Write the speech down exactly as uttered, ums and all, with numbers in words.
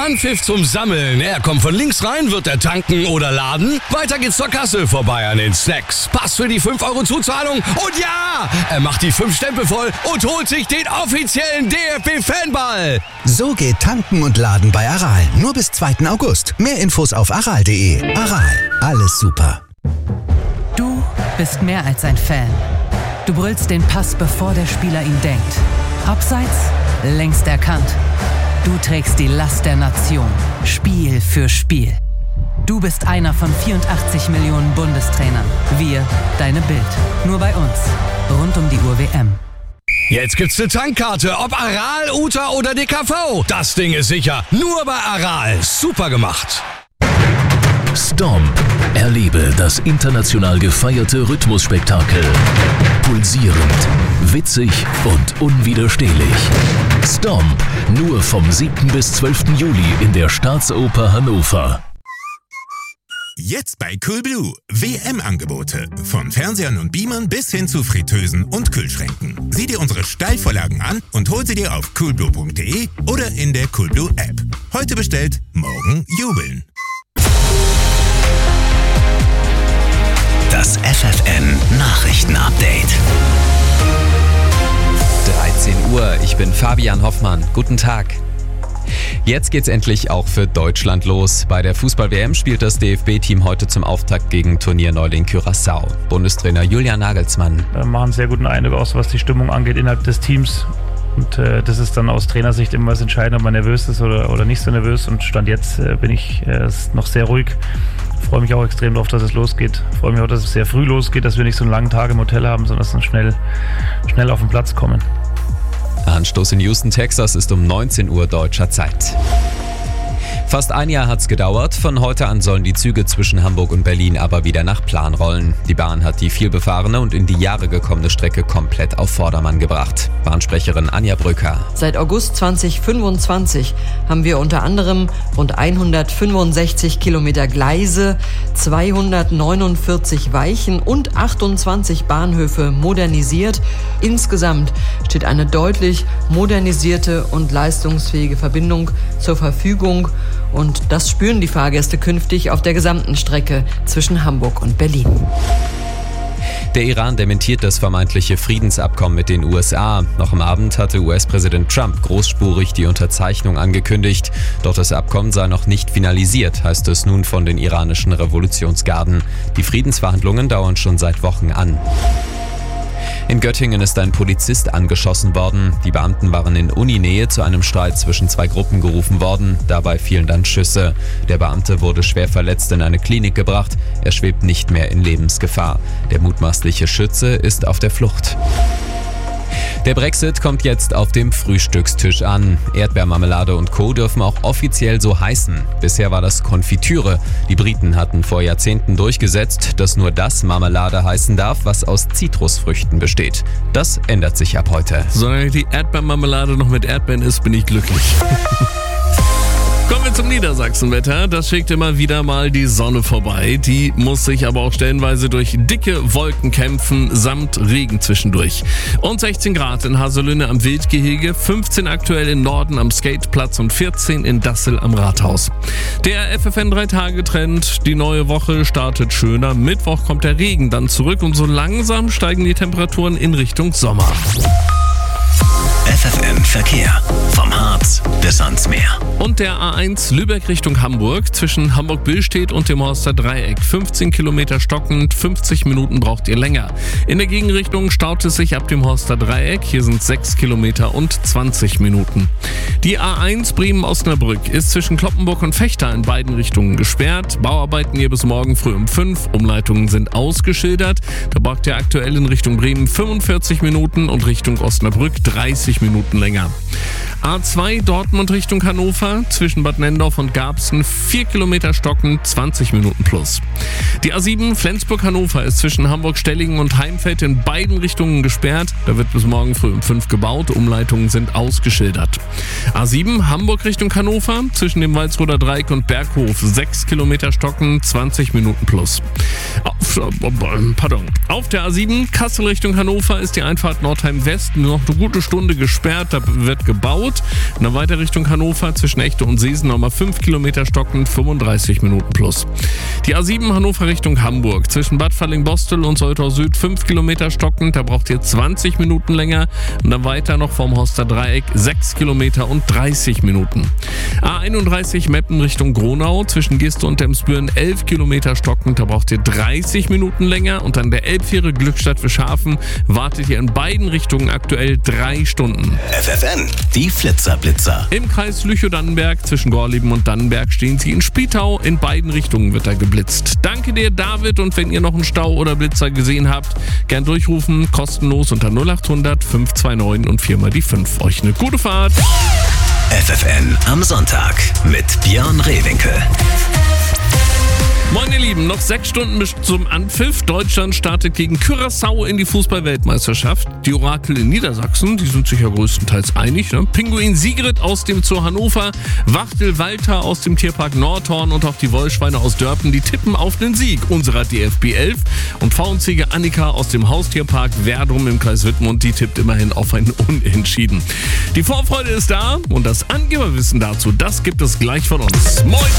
Anpfiff zum Sammeln. Er kommt von links rein, wird er tanken oder laden. Weiter geht's zur Kasse, vorbei an den Snacks. Pass für die fünf Euro Zuzahlung. Und ja, er macht die fünf Stempel voll und holt sich den offiziellen D F B-Fanball. So geht tanken und laden bei Aral. Nur bis zweiten August. Mehr Infos auf aral punkt de. Aral, alles super. Du bist mehr als ein Fan. Du brüllst den Pass, bevor der Spieler ihn denkt. Abseits, längst erkannt. Du trägst die Last der Nation, Spiel für Spiel. Du bist einer von vierundachtzig Millionen Bundestrainern. Wir, deine Bild. Nur bei uns. Rund um die Uhr W M. Jetzt gibt's eine Tankkarte, ob Aral, U T A oder D K V. Das Ding ist sicher. Nur bei Aral. Super gemacht. Stomp. Erlebe das international gefeierte Rhythmusspektakel. Pulsierend, witzig und unwiderstehlich. Stomp. Nur vom siebten bis zwölften Juli in der Staatsoper Hannover. Jetzt bei Coolblue. W M-Angebote. Von Fernsehern und Beamern bis hin zu Fritteusen und Kühlschränken. Sieh dir unsere Steilvorlagen an und hol sie dir auf coolblue punkt de oder in der Coolblue-App. Heute bestellt, morgen jubeln. Das F F N-Nachrichten-Update. dreizehn Uhr, ich bin Fabian Hoffmann. Guten Tag. Jetzt geht's endlich auch für Deutschland los. Bei der Fußball-W M spielt das D F B-Team heute zum Auftakt gegen Turnierneuling Curaçao. Bundestrainer Julian Nagelsmann. Wir machen einen sehr guten Eindruck aus, was die Stimmung angeht innerhalb des Teams. Und äh, das ist dann aus Trainersicht immer was entscheidend, ob man nervös ist oder, oder nicht so nervös. Und Stand jetzt äh, bin ich äh, noch sehr ruhig. Ich freue mich auch extrem darauf, dass es losgeht. Ich freue mich auch, dass es sehr früh losgeht, dass wir nicht so einen langen Tag im Hotel haben, sondern dass wir schnell, schnell auf den Platz kommen. Anstoß in Houston, Texas ist um neunzehn Uhr deutscher Zeit. Fast ein Jahr hat's gedauert. Von heute an sollen die Züge zwischen Hamburg und Berlin aber wieder nach Plan rollen. Die Bahn hat die vielbefahrene und in die Jahre gekommene Strecke komplett auf Vordermann gebracht. Bahnsprecherin Anja Brücker. Seit August zweitausendfünfundzwanzig haben wir unter anderem rund hundertfünfundsechzig Kilometer Gleise, zweihundertneunundvierzig Weichen und achtundzwanzig Bahnhöfe modernisiert. Insgesamt steht eine deutlich modernisierte und leistungsfähige Verbindung zur Verfügung. Und das spüren die Fahrgäste künftig auf der gesamten Strecke zwischen Hamburg und Berlin. Der Iran dementiert das vermeintliche Friedensabkommen mit den U S A. Noch am Abend hatte U S-Präsident Trump großspurig die Unterzeichnung angekündigt. Doch das Abkommen sei noch nicht finalisiert, heißt es nun von den iranischen Revolutionsgarden. Die Friedensverhandlungen dauern schon seit Wochen an. In Göttingen ist ein Polizist angeschossen worden. Die Beamten waren in Uninähe zu einem Streit zwischen zwei Gruppen gerufen worden. Dabei fielen dann Schüsse. Der Beamte wurde schwer verletzt in eine Klinik gebracht. Er schwebt nicht mehr in Lebensgefahr. Der mutmaßliche Schütze ist auf der Flucht. Der Brexit kommt jetzt auf dem Frühstückstisch an. Erdbeermarmelade und Co. dürfen auch offiziell so heißen. Bisher war das Konfitüre. Die Briten hatten vor Jahrzehnten durchgesetzt, dass nur das Marmelade heißen darf, was aus Zitrusfrüchten besteht. Das ändert sich ab heute. Solange die Erdbeermarmelade noch mit Erdbeeren ist, bin ich glücklich. Kommen wir zum Niedersachsenwetter. Das schickt immer wieder mal die Sonne vorbei. Die muss sich aber auch stellenweise durch dicke Wolken kämpfen, samt Regen zwischendurch. Und sechzehn Grad in Haselünne am Wildgehege, fünfzehn aktuell im Norden am Skateplatz und vierzehn in Dassel am Rathaus. Der F F N drei Tage Trend. Die neue Woche startet schöner. Mittwoch kommt der Regen dann zurück und so langsam steigen die Temperaturen in Richtung Sommer. F F N Verkehr. Vom Harz bis ans Meer. Und der A eins Lübeck Richtung Hamburg zwischen Hamburg-Billstedt und dem Horster Dreieck. fünfzehn Kilometer stockend, fünfzig Minuten braucht ihr länger. In der Gegenrichtung staut es sich ab dem Horster Dreieck. Hier sind sechs Kilometer und zwanzig Minuten. Die A eins Bremen-Osnabrück ist zwischen Cloppenburg und Vechta in beiden Richtungen gesperrt. Bauarbeiten hier bis morgen früh um fünf. Umleitungen sind ausgeschildert. Da braucht ihr aktuell in Richtung Bremen fünfundvierzig Minuten und Richtung Osnabrück dreißig Minuten länger. A zwei Dortmund Richtung Hannover, zwischen Bad Nendorf und Garbsen vier Kilometer stockend, zwanzig Minuten plus. Die A sieben Flensburg-Hannover ist zwischen Hamburg-Stellingen und Heimfeld in beiden Richtungen gesperrt. Da wird bis morgen früh um fünf gebaut, Umleitungen sind ausgeschildert. A sieben Hamburg Richtung Hannover, zwischen dem Walsroder Dreieck und Berghof sechs Kilometer stockend, zwanzig Minuten plus. Auf, pardon. Auf der A sieben Kassel Richtung Hannover ist die Einfahrt Nordheim West nur noch eine gute Stunde gesperrt, da wird gebaut. Fürth. Und dann weiter Richtung Hannover zwischen Echte und Seesen nochmal fünf Kilometer stockend, fünfunddreißig Minuten plus. Die A sieben Hannover Richtung Hamburg zwischen Bad Falling-Bostel und Soltau Süd fünf Kilometer stockend, da braucht ihr zwanzig Minuten länger. Und dann weiter noch vom Horster Dreieck sechs Kilometer und dreißig Minuten. A einunddreißig Meppen Richtung Gronau zwischen Giste und Emsbüren elf Kilometer stockend, da braucht ihr dreißig Minuten länger. Und dann der Elbfähre Glückstadt für Schafen wartet ihr in beiden Richtungen aktuell drei Stunden. F F N, die Flitzer-Blitzer. Im Kreis Lüchow-Dannenberg zwischen Gorleben und Dannenberg stehen sie in Spietau. In beiden Richtungen wird da geblitzt. Danke dir, David. Und wenn ihr noch einen Stau oder Blitzer gesehen habt, gern durchrufen. Kostenlos unter null acht hundert fünf zwei neun und viermal die fünf. Euch eine gute Fahrt. F F N am Sonntag mit Björn Rehwinkel. Moin ihr Lieben, noch sechs Stunden bis zum Anpfiff. Deutschland startet gegen Curaçao in die Fußball-Weltmeisterschaft. Die Orakel in Niedersachsen, die sind sich ja größtenteils einig. Ne? Pinguin Sigrid aus dem Zoo Hannover, Wachtel Walter aus dem Tierpark Nordhorn und auch die Wollschweine aus Dörpen, die tippen auf den Sieg unserer D F B elf. Und Pfauenziege Annika aus dem Haustierpark Werdrum im Kreis Wittmund, die tippt immerhin auf ein Unentschieden. Die Vorfreude ist da und das Angeberwissen dazu, das gibt es gleich von uns. Moin!